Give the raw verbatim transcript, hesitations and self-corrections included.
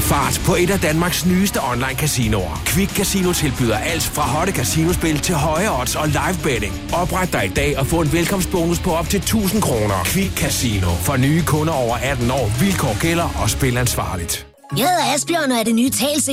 fart på et af Danmarks nyeste online-casinoer. Quick Casino tilbyder alt fra hotte casinospil til høje odds og live betting. Opret dig i dag og få en velkomstbonus på op til tusind kroner. Quick Casino. For nye kunder over atten år. Vilkår gælder og spil ansvarligt. Jeg hedder Asbjørn og er det nye Tals